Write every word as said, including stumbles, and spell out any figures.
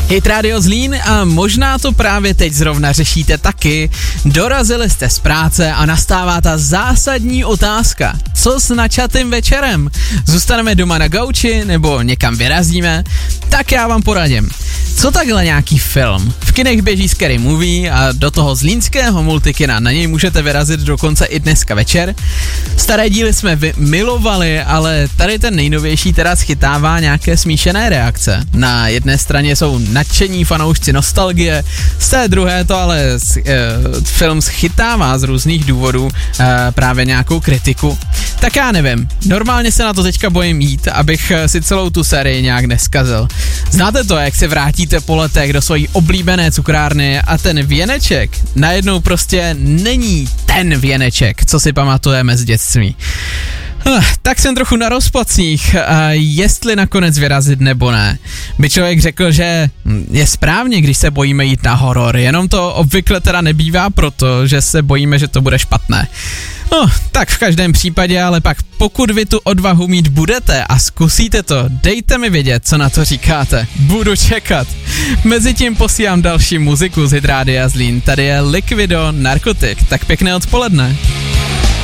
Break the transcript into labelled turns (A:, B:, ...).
A: Hit Radio Zlín a možná to právě teď zrovna řešíte taky. Dorazili jste z práce a nastává ta zásadní otázka. Co s načatým večerem? Zůstaneme doma na gauči nebo někam vyrazíme? Tak já vám poradím. Co takhle nějaký film? V kinech běží Scary Movie a do toho zlínského multikina na něj můžete vyrazit dokonce i dneska večer. Staré díly jsme vy- milovali, ale tady ten nejnovější teda schytává nějaké smíšené reakce. Na jedné straně jsou nadšení fanoušci nostalgie, z té druhé to ale e, film schytává z různých důvodů e, právě nějakou kritiku. Tak já nevím, normálně se na to teďka bojím jít, abych si celou tu sérii nějak neskazil. Znáte to, jak se vrátíte po letech do svojí oblíbené cukrárny a ten věneček najednou prostě není ten věneček, co si pamatujeme z dětství. Uh, tak jsem trochu na rozpacích, uh, jestli nakonec vyrazit nebo ne. By člověk řekl, že je správně, když se bojíme jít na horor, jenom to obvykle teda nebývá proto, že se bojíme, že to bude špatné. No, tak v každém případě, ale pak pokud vy tu odvahu mít budete a zkusíte to, dejte mi vědět, co na to říkáte. Budu čekat. Mezitím posílám další muziku z Hit Rádia Zlín. Tady je Liquido Narcotic, tak pěkné odpoledne.